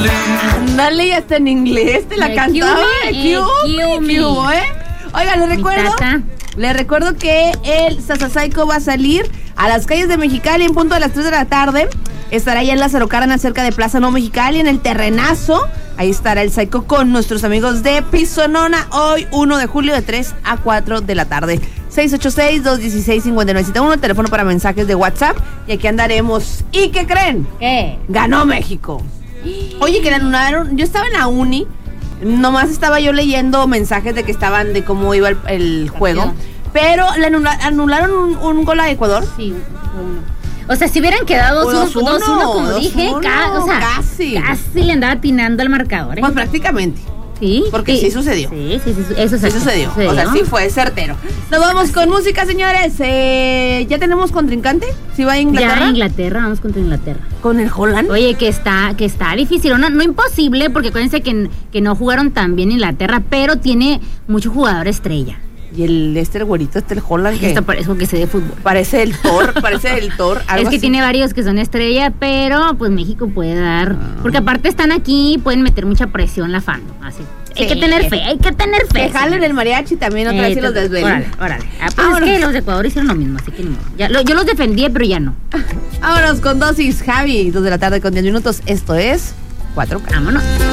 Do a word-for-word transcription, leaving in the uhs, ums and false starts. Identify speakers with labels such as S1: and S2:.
S1: Ándale, ya está en inglés, te la
S2: Eh,
S1: cantaba.
S2: Kill me, eh, kill me.
S1: ¿eh? Oiga, les recuerdo, les recuerdo que el Sasasaico va a salir a las calles de Mexicali en punto de las tres de la tarde. Estará allá en la Cárdenas, cerca de Plaza No Mexicali, en el Terrenazo. Ahí estará el Psycho con nuestros amigos de Pisonona, hoy uno de julio de tres a cuatro de la tarde. seis ocho seis, dos uno seis, cinco nueve siete uno, teléfono para mensajes de WhatsApp. Y aquí andaremos. ¿Y qué creen?
S2: ¿Qué?
S1: Ganó México. Oye, que le anularon. Yo estaba en la uni, nomás estaba yo leyendo mensajes de que estaban, de cómo iba el, el juego. Pero le anula, anularon un, un gol a Ecuador.
S2: Sí, uno. O sea, si hubieran quedado dos uno, como
S1: dos
S2: dije,
S1: uno,
S2: ca o sea,
S1: casi.
S2: casi le andaba atinando al marcador, ¿eh?
S1: Pues prácticamente.
S2: Sí.
S1: Porque sí, sí sucedió.
S2: Sí, sí, sí, eso
S1: sí sucedió. sucedió. O sea, sí fue certero. Nos vamos con música, señores. Eh, ¿Ya tenemos contrincante? ¿Sí va a Inglaterra?
S2: Ya Inglaterra, vamos contra Inglaterra.
S1: ¿Con el Holland?
S2: Oye, que está, que está difícil, no, no imposible, porque acuérdense que, que no jugaron tan bien Inglaterra, pero tiene mucho jugador estrella.
S1: Y el este el güerito, este el Holland, que
S2: esto parece que se de fútbol.
S1: Parece el Thor, parece el Thor. Algo
S2: es que
S1: así.
S2: Tiene varios que son estrella, pero pues México puede dar, ah. porque aparte están aquí, pueden meter mucha presión la fandom, así. Sí. Hay que tener fe, hay que tener fe.
S1: Que jalen el mariachi también otra vez y los desvelen.
S2: Órale, órale. Ah, pues ah, es que los de Ecuador hicieron lo mismo, así que no. Ya, lo, yo los defendí, pero ya no.
S1: Vámonos con dosis, Javi, dos de la tarde con diez minutos. Esto es cuatro K.
S2: Vámonos.